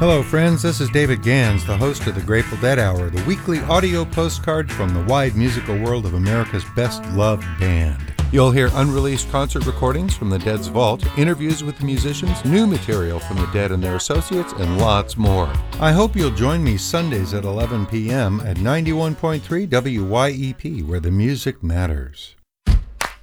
Hello, friends. This is David Gans, the host of the Grateful Dead Hour, the weekly audio postcard from the wide musical world of America's best-loved band. You'll hear unreleased concert recordings from the Dead's vault, interviews with the musicians, new material from the Dead and their associates, and lots more. I hope you'll join me Sundays at 11 p.m. at 91.3 WYEP, where the music matters.